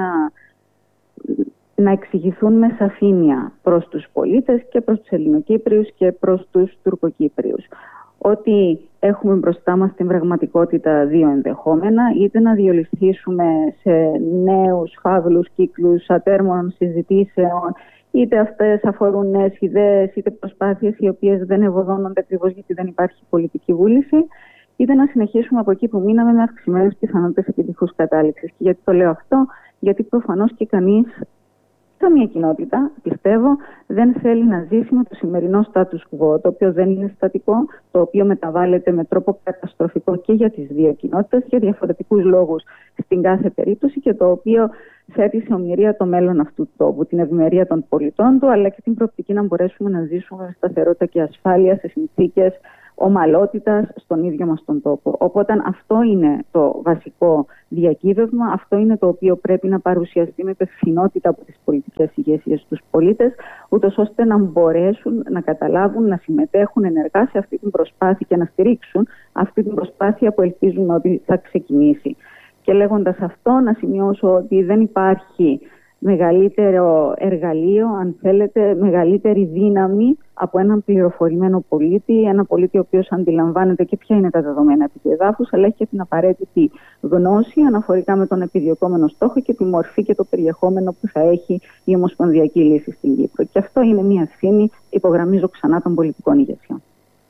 να εξηγηθούν με σαφήνεια προς τους πολίτες και προς τους Ελληνοκύπριους και προς τους Τουρκοκύπριους. ότι έχουμε μπροστά μας την πραγματικότητα δύο ενδεχόμενα, είτε να διολυστήσουμε σε νέους φαύλους κύκλους ατέρμονων συζητήσεων, είτε αυτές αφορούν νέες ιδέες, είτε προσπάθειες οι οποίες δεν ευωδώνονται ακριβώς γιατί δεν υπάρχει πολιτική βούληση, είτε να συνεχίσουμε από εκεί που μείναμε με αυξημένες πιθανότητες επιτυχούς κατάληξης. Και γιατί το λέω αυτό? Γιατί προφανώς και κανείς, καμία κοινότητα, πιστεύω, δεν θέλει να ζήσει με το σημερινό status quo, το οποίο δεν είναι στατικό, το οποίο μεταβάλλεται με τρόπο καταστροφικό και για τις δύο κοινότητες, για διαφορετικούς λόγους στην κάθε περίπτωση, και το οποίο θέτει σε ομοιρία το μέλλον αυτού του τόπου, την ευημερία των πολιτών του, αλλά και την προοπτική να μπορέσουμε να ζήσουμε με σταθερότητα και ασφάλεια σε συνθήκες ομαλότητας στον ίδιο μας τον τόπο. Οπότε αυτό είναι το βασικό διακύβευμα, αυτό είναι το οποίο πρέπει να παρουσιαστεί με υπευθυνότητα από τις πολιτικές ηγεσίες στους πολίτες, ούτως ώστε να μπορέσουν να καταλάβουν, να συμμετέχουν ενεργά σε αυτή την προσπάθεια και να στηρίξουν αυτή την προσπάθεια που ελπίζουμε ότι θα ξεκινήσει. Και λέγοντας αυτό, να σημειώσω ότι δεν υπάρχει μεγαλύτερο εργαλείο, αν θέλετε, μεγαλύτερη δύναμη από έναν πληροφορημένο πολίτη, ένα πολίτη ο οποίος αντιλαμβάνεται και ποια είναι τα δεδομένα επί εδάφους, αλλά έχει και την απαραίτητη γνώση αναφορικά με τον επιδιωκόμενο στόχο και τη μορφή και το περιεχόμενο που θα έχει η ομοσπονδιακή λύση στην Κύπρο. Και αυτό είναι μια ευθύνη, υπογραμμίζω ξανά, των πολιτικών ηγεσιών.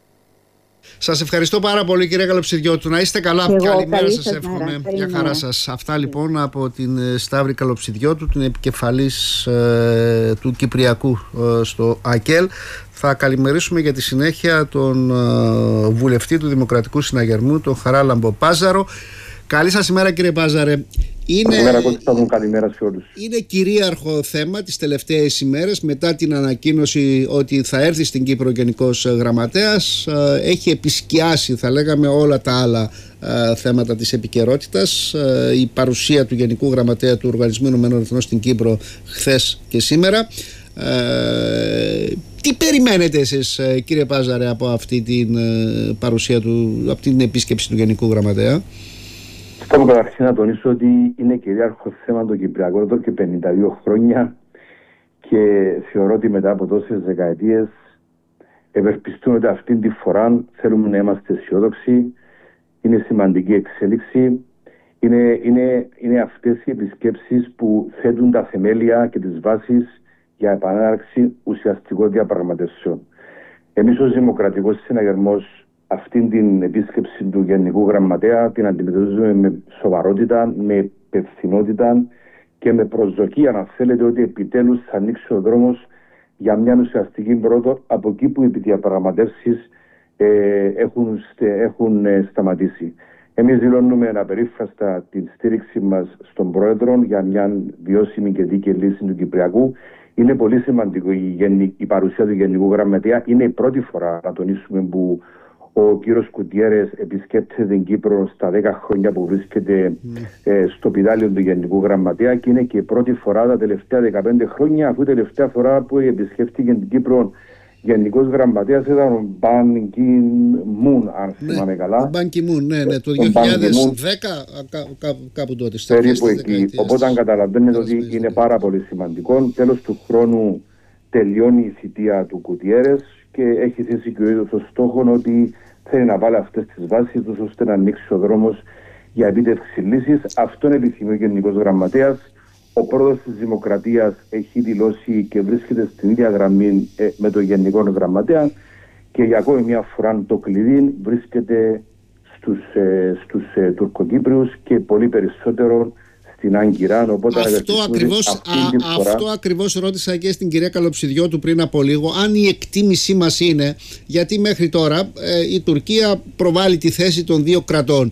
Σας ευχαριστώ πάρα πολύ, κυρία Καλοψηδιώτου. Να είστε καλά. Καλημέρα σας εύχομαι. Γεια χαρά σας. Αυτά λοιπόν από την Σταύρη Καλοψηδιώτου, την επικεφαλής του Κυπριακού στο ΑΚΕΛ. Θα καλημερίσουμε για τη συνέχεια τον βουλευτή του Δημοκρατικού Συναγερμού, τον Χαράλαμπο Πάζαρο. Καλή σας ημέρα, κύριε Πάζαρε. Καλημέρα σε όλους. Είναι κυρίαρχο θέμα τις τελευταίες ημέρες, μετά την ανακοίνωση ότι θα έρθει στην Κύπρο Γενικός Γραμματέας. Έχει επισκιάσει, θα λέγαμε, όλα τα άλλα θέματα της επικαιρότητας. Η παρουσία του Γενικού Γραμματέα του Οργανισμού Ηνωμένων Εθνών στην Κύπρο χθες και σήμερα. Τι περιμένετε εσείς, κύριε Πάζαρε, από αυτή την παρουσία του, από την επίσκεψη του Γενικού Γραμματέα? Θέλω καταρχήν να τονίσω ότι είναι κυρίαρχο θέμα το Κυπριακό εδώ και 52 χρόνια και θεωρώ ότι μετά από τόσες δεκαετίες ευελπιστούμε ότι αυτή τη φορά θέλουμε να είμαστε αισιόδοξοι. Είναι σημαντική εξέλιξη. Είναι αυτές οι επισκέψεις που θέτουν τα θεμέλια και τις βάσεις για επανέναρξη ουσιαστικών διαπραγματεύσεων. Εμείς ως Δημοκρατικός Συναγερμός αυτήν την επίσκεψη του Γενικού Γραμματέα την αντιμετωπίζουμε με σοβαρότητα, με υπευθυνότητα και με προσδοκία, αν θέλετε, ότι επιτέλους θα ανοίξει ο δρόμος για μια ουσιαστική πρόοδο από εκεί που οι διαπραγματεύσεις έχουν σταματήσει. Εμείς δηλώνουμε απερίφραστα την στήριξη μας στον Πρόεδρο για μια βιώσιμη και δίκαιη λύση του Κυπριακού. Είναι πολύ σημαντικό η παρουσία του Γενικού Γραμματέα. Είναι η πρώτη φορά, να τονίσουμε, που ο κύριος Κουτιέρες επισκέπτεται την Κύπρο στα 10 χρόνια που βρίσκεται στο πιδάλιο του Γενικού Γραμματέα, και είναι και η πρώτη φορά τα τελευταία 15 χρόνια, αφού η τελευταία φορά που επισκέφτηκε την Κύπρο Γενικός Γραμματέας ήταν ο Μπαν Κι Μουν, αν θυμάμαι καλά. Ο Μπαν Κι Μουν, ναι, το 2010, κάπου τότε. Περίπου εκεί. Οπότε καταλαβαίνετε ότι είναι πάρα πολύ σημαντικό. Τέλος του χρόνου τελειώνει η θητεία του Κουτιέρες και έχει θέσει και ο ίδιος το στόχο ότι θέλει να βάλει αυτές τις βάσεις τους ώστε να ανοίξει ο δρόμος για επίτευξη λύσης. Αυτόν επιθυμεί ο Γενικός Γραμματέας. Ο πρόεδρος της Δημοκρατίας έχει δηλώσει και βρίσκεται στην ίδια γραμμή με τον Γενικό Γραμματέα, και για ακόμη μια φορά το κλειδί βρίσκεται στους Τουρκοκύπριους και πολύ περισσότερο στην Άγκυρα. Αυτό ακριβώς ρώτησα και στην κυρία Καλοψηδιώτου πριν από λίγο, αν η εκτίμησή μας είναι, γιατί μέχρι τώρα η Τουρκία προβάλλει τη θέση των δύο κρατών.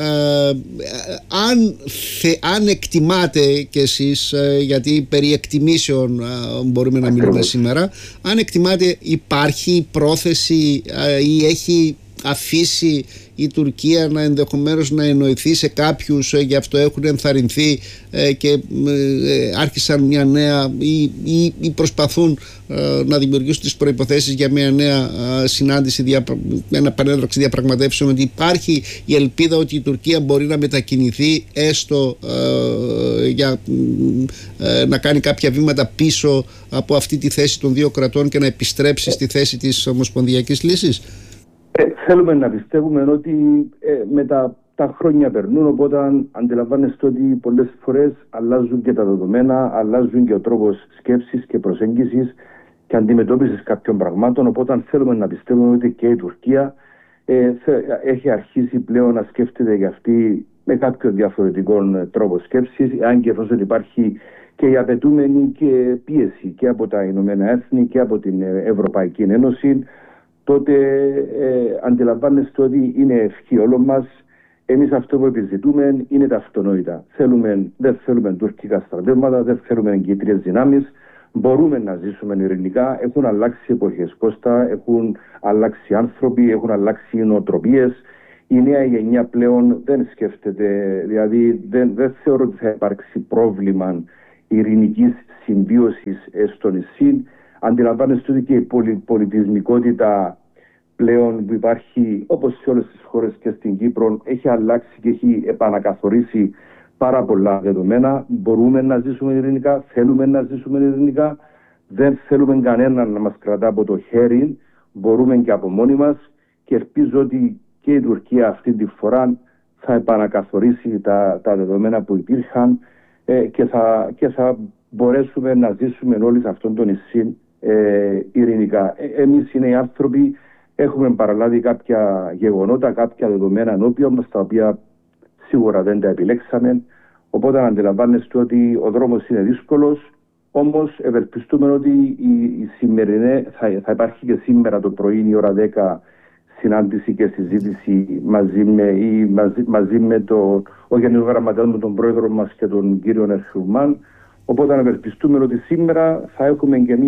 Αν εκτιμάτε κι εσείς, γιατί περί εκτιμήσεων μπορούμε να μιλούμε σήμερα, αν εκτιμάτε υπάρχει πρόθεση ή έχει αφήσει η Τουρκία να ενδεχομένως να εννοηθεί σε κάποιους, γι' αυτό έχουν ενθαρρυνθεί και άρχισαν μια νέα ή προσπαθούν να δημιουργήσουν τις προϋποθέσεις για μια νέα συνάντηση, ένα πανέντραξη διαπραγματεύσεων, ότι υπάρχει η ελπίδα ότι η Τουρκία μπορεί να μετακινηθεί έστω για να κάνει κάποια βήματα πίσω από αυτή τη θέση των δύο κρατών και να επιστρέψει στη θέση της ομοσπονδιακής λύσης? Θέλουμε να πιστεύουμε ότι με τα χρόνια περνούν, οπότε αντιλαμβάνεστε ότι πολλές φορές αλλάζουν και τα δεδομένα, αλλάζουν και ο τρόπος σκέψης και προσέγγισης και αντιμετώπισης κάποιων πραγμάτων, οπότε θέλουμε να πιστεύουμε ότι και η Τουρκία έχει αρχίσει πλέον να σκέφτεται για αυτή με κάποιο διαφορετικό τρόπο σκέψης, αν και εφόσον υπάρχει και η απαιτούμενη και πίεση και από τα Ηνωμένα Έθνη και από την Ευρωπαϊκή Ένωση, τότε αντιλαμβάνεστε ότι είναι ευχή όλων μας. Εμείς αυτό που επιζητούμε είναι τα αυτονόητα. Δεν θέλουμε τουρκικά στρατεύματα, δεν θέλουμε εγκύτριες δυνάμεις. Μπορούμε να ζήσουμε ειρηνικά. Έχουν αλλάξει εποχές, Κώστα, έχουν αλλάξει άνθρωποι, έχουν αλλάξει νοοτροπίες. Η νέα γενιά πλέον δεν σκέφτεται, δηλαδή δεν θεωρώ ότι θα υπάρξει πρόβλημα ειρηνικής συμβίωσης στο νησί. Αντιλαμβάνεστε ότι και η πολιτισμικότητα πλέον που υπάρχει, όπως σε όλες τις χώρες και στην Κύπρο, έχει αλλάξει και έχει επανακαθορίσει πάρα πολλά δεδομένα. Μπορούμε να ζήσουμε ειρηνικά, θέλουμε να ζήσουμε ειρηνικά, δεν θέλουμε κανέναν να μας κρατά από το χέρι, μπορούμε και από μόνοι μας και ελπίζω ότι και η Τουρκία αυτή τη φορά θα επανακαθορίσει τα δεδομένα που υπήρχαν και θα μπορέσουμε να ζήσουμε όλοι σε αυτόν τον νησί ειρηνικά. Εμείς είναι οι άνθρωποι, έχουμε παραλάβει κάποια γεγονότα, κάποια δεδομένα ενώπιον μας, τα οποία σίγουρα δεν τα επιλέξαμε. Οπότε αντιλαμβάνεστε ότι ο δρόμος είναι δύσκολος, όμως ευελπιστούμε ότι η σημερινή θα υπάρχει και σήμερα το πρωί η ώρα 10 συνάντηση και συζήτηση μαζί με ο Γενικός Γραμματέας, τον πρόεδρο μας και τον κύριο Ερχουμάν. Οπότε ευελπιστούμε ότι σήμερα θα έχουμε και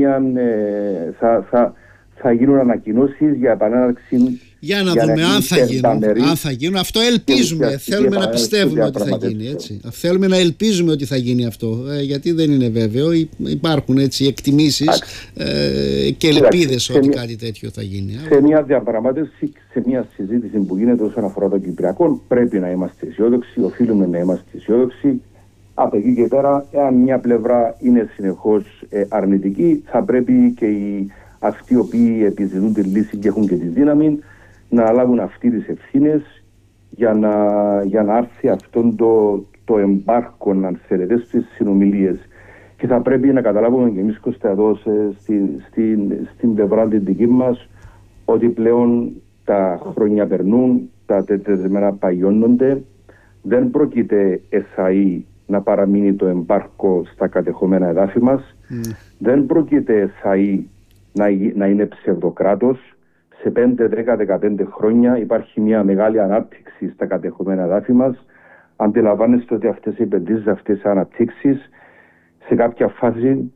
θα γίνουν ανακοινώσεις για επανέναρξη. Για να δούμε αν θα γίνουν. Αυτό ελπίζουμε. Θέλουμε να πιστεύουμε ότι θα γίνει. Έτσι. Θέλουμε να ελπίζουμε ότι θα γίνει αυτό. Γιατί δεν είναι βέβαιο. Υπάρχουν έτσι εκτιμήσεις και ελπίδες ότι κάτι τέτοιο θα γίνει. Σε μια διαπραγμάτευση, σε μια συζήτηση που γίνεται όσον αφορά το Κυπριακό, πρέπει να είμαστε αισιόδοξοι. Οφείλουμε να είμαστε αισιόδοξοι. Από εκεί και πέρα, εάν μια πλευρά είναι συνεχώς αρνητική, θα πρέπει και αυτοί οι οποίοι επιζητούν τη λύση και έχουν και τη δύναμη να λάβουν αυτοί τις ευθύνες για να έρθει αυτόν το εμπάρκο, αν θέλετε, στις συνομιλίες. Και θα πρέπει να καταλάβουμε και εμείς, Κώστα, εδώ στην πλευρά την δική μας, ότι πλέον τα χρόνια περνούν, τα τετριμένα παγιώνονται. Δεν πρόκειται εσαΐ να παραμείνει το εμπάρκο στα κατεχόμενα εδάφη μας. Δεν πρόκειται εσαΐ να είναι ψευδοκράτος. Σε 5, 10, 15 χρόνια υπάρχει μια μεγάλη ανάπτυξη στα κατεχόμενα εδάφη μας. Αντιλαμβάνεστε ότι αυτές οι επενδύσεις, αυτές οι αναπτύξεις σε κάποια φάση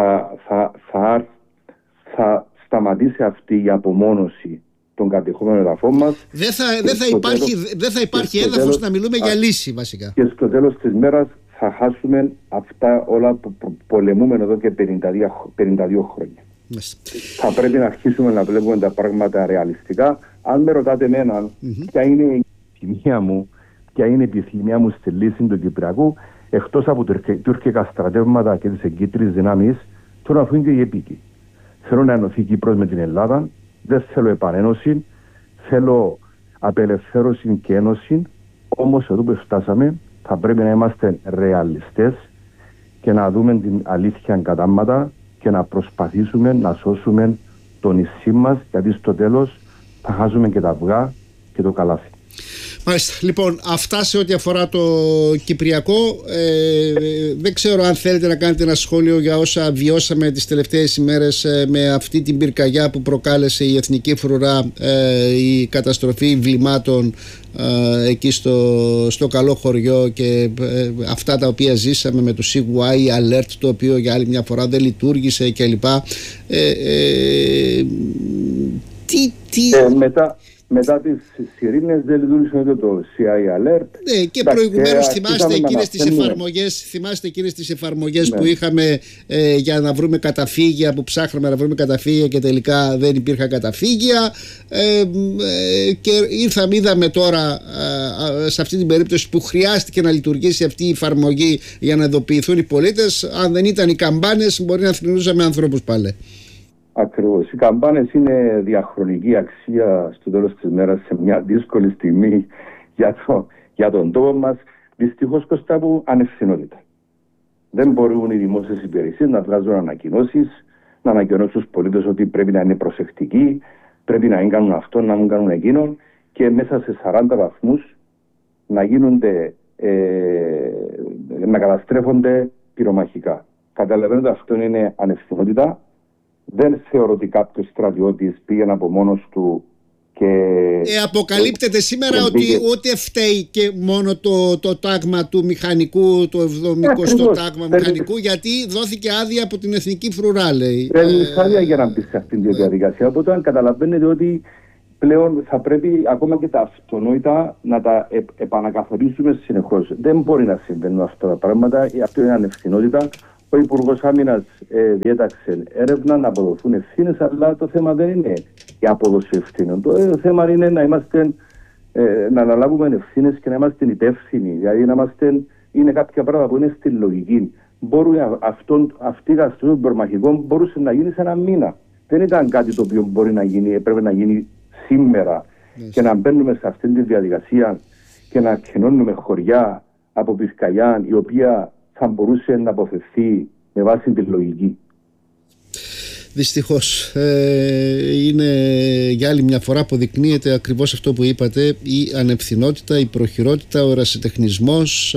θα σταματήσει αυτή η απομόνωση των κατεχόμενων εδαφών μας. Δεν θα υπάρχει έδαφος να μιλούμε για λύση, βασικά. Και στο τέλος της μέρας θα χάσουμε αυτά όλα που πολεμούμε εδώ και 52 χρόνια. Θα πρέπει να αρχίσουμε να βλέπουμε τα πράγματα ρεαλιστικά. Αν με ρωτάτε εμένα ποια είναι η επιθυμία μου στη λύση του Κυπριακού, εκτός από τουρκικά στρατεύματα και τις εγκύτριες δυνάμεις, θέλω να φύγουν και οι επίκοι. Θέλω να ενωθεί η Κύπρος με την Ελλάδα, δεν θέλω επανένωση, θέλω απελευθέρωση και ένωση. Όμως εδώ που φτάσαμε θα πρέπει να είμαστε ρεαλιστές και να δούμε την αλήθεια κατάματα και να προσπαθήσουμε να σώσουμε το νησί μας, γιατί στο τέλος θα χάσουμε και τα αυγά και το καλάθι. Μάλιστα. Λοιπόν, αυτά σε ό,τι αφορά το Κυπριακό. Δεν ξέρω αν θέλετε να κάνετε ένα σχόλιο για όσα βιώσαμε τις τελευταίες ημέρες με αυτή την πυρκαγιά που προκάλεσε η Εθνική Φρουρά, η καταστροφή βλημάτων εκεί στο καλό χωριό και αυτά τα οποία ζήσαμε με το CY Alert, το οποίο για άλλη μια φορά δεν λειτουργήσε κλπ. Μετά τις σιρήνες δεν λειτουργήσε ούτε το CY Alert. Ναι, και προηγουμένως θυμάστε εκείνες τις εφαρμογές που είχαμε για να βρούμε καταφύγια, που ψάχναμε να βρούμε καταφύγια και τελικά δεν υπήρχαν καταφύγια. Και είδαμε τώρα σε αυτή την περίπτωση που χρειάστηκε να λειτουργήσει αυτή η εφαρμογή για να ειδοποιηθούν οι πολίτες. Αν δεν ήταν οι καμπάνες, μπορεί να θρηνούσαμε ανθρώπους πάλι. Ακριβώς. Οι καμπάνες είναι διαχρονική αξία στο τέλος της μέρας σε μια δύσκολη στιγμή για τον τόπο μας. Δυστυχώς, Κώστα μου, ανευθυνότητα. Δεν μπορούν οι δημόσιες υπηρεσίες να βγάζουν ανακοινώσεις, να ανακοινώσουν στους πολίτες ότι πρέπει να είναι προσεκτικοί, πρέπει να μην κάνουν αυτό, να μην κάνουν εκείνο και μέσα σε 40 βαθμούς να γίνονται, να καταστρέφονται πυρομαχικά. Καταλαβαίνετε, αυτό είναι ανευθυνότητα. Δεν θεωρώ ότι κάποιος στρατιώτης πήγαινε από μόνος του και... Αποκαλύπτεται σήμερα ότι ούτε φταίει και μόνο το τάγμα του μηχανικού, το 70ο τάγμα μηχανικού, γιατί δόθηκε άδεια από την Εθνική Φρουρά, λέει. Παίρνεις άδεια για να μπει σε αυτήν τη διαδικασία. Οπότε αν καταλαβαίνετε ότι πλέον θα πρέπει ακόμα και τα αυτονόητα να τα επανακαθορίσουμε συνεχώς. Δεν μπορεί να συμβαίνουν αυτά τα πράγματα. Αυτό είναι ανευθυνότητα. Ο Υπουργός Άμυνας διέταξε έρευνα να αποδοθούν ευθύνες, αλλά το θέμα δεν είναι η απόδοση ευθύνων. Το θέμα είναι να αναλάβουμε ευθύνες και να είμαστε υπεύθυνοι. Δηλαδή είναι κάποια πράγματα που είναι στη λογική. Αυτή η καταστροφή πυρομαχικών μπορούσε να γίνει σε ένα μήνα. Δεν ήταν κάτι το οποίο μπορεί να γίνει, έπρεπε να γίνει σήμερα και να μπαίνουμε σε αυτή τη διαδικασία και να κενώνουμε χωριά από πυρκαγιά, η οποία θα μπορούσε να αποφευθεί με βάση τη λογική. Δυστυχώς είναι για άλλη μια φορά αποδεικνύεται ακριβώς αυτό που είπατε, η ανευθυνότητα, η προχειρότητα, ο ερασιτεχνισμός,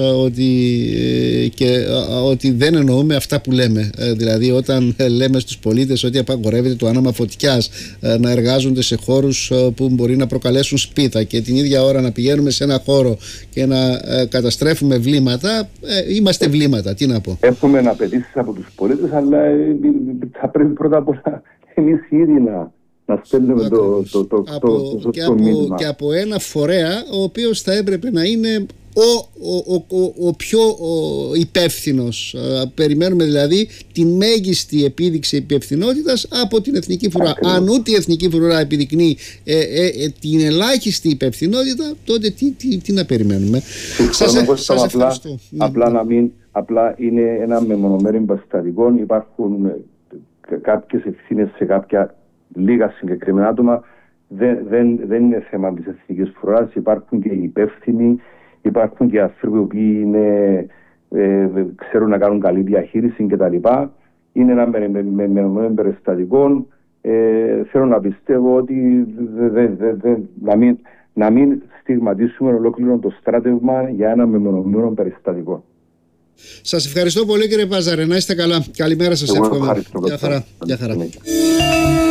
ότι δεν εννοούμε αυτά που λέμε. Δηλαδή όταν λέμε στους πολίτες ότι απαγορεύεται το άναμα φωτιάς, να εργάζονται σε χώρους που μπορεί να προκαλέσουν σπίθα και την ίδια ώρα να πηγαίνουμε σε ένα χώρο και να καταστρέφουμε βλήματα, είμαστε βλήματα, τι να πω. Έχουμε απαιτήσεις από τους πολίτες, αλλά θα πρέπει πρώτα απ' όλα εμείς ήδη να στέλνουμε το μήνυμα. Και από ένα φορέα ο οποίος θα έπρεπε να είναι ο πιο υπεύθυνος. Περιμένουμε δηλαδή τη μέγιστη επίδειξη υπευθυνότητας από την Εθνική Φρουρά. Αν ούτε η Εθνική Φρουρά επιδεικνύει την ελάχιστη υπευθυνότητα, τότε τι να περιμένουμε. Σας ευχαριστώ. Απλά είναι ένα μεμονωμένο περιστατικό. Υπάρχουν κάποιες ευθύνες σε κάποια λίγα συγκεκριμένα άτομα. Δεν είναι θέμα της Εθνικής Φρουράς. Υπάρχουν και οι υπεύθυνοι, υπάρχουν και άνθρωποι που ξέρουν να κάνουν καλή διαχείριση κτλ. Είναι ένα μεμονωμένο περιστατικό. Θέλω να πιστεύω ότι να μην στιγματίσουμε ολόκληρο το στράτευμα για ένα μεμονωμένο περιστατικό. Σας ευχαριστώ πολύ, κύριε Βάζαρε. Να είστε καλά. Καλημέρα σας. Εύχομαι. Γεια χαρά.